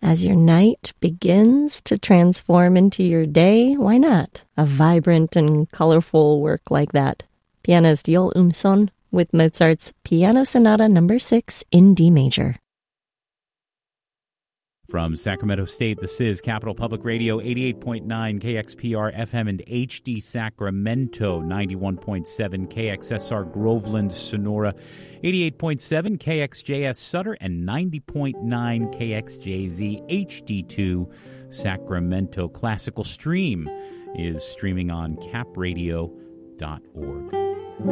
As your night begins to transform into your day, why not a vibrant and colorful work like that? Pianist Joel Umsøn with Mozart's Piano Sonata No. 6 in D major. From Sacramento State, this is Capital Public Radio, 88.9 KXPR FM and HD Sacramento, 91.7 KXSR Groveland, Sonora, 88.7 KXJS Sutter, and 90.9 KXJZ HD2 Sacramento. Classical Stream is streaming on capradio.org.